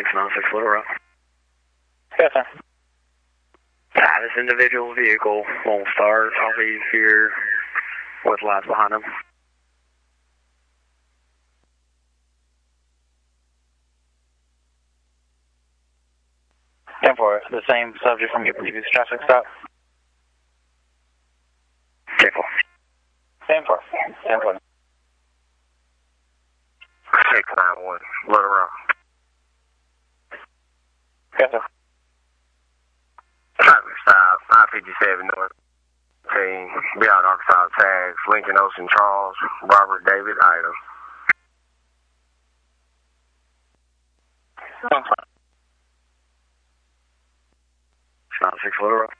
696 Little Rock. Yes, sir. This individual vehicle won't start. I'll be here with lights behind him. 10-4, the same subject from your previous traffic stop. 10-4. 10-4. 10-4. 691 Little Rock. Yes, sir. Traffic stop, 557 North. Beyond Arkansas tags, Lincoln Ocean Charles, Robert David Item. 10-4. 96 Little Rock.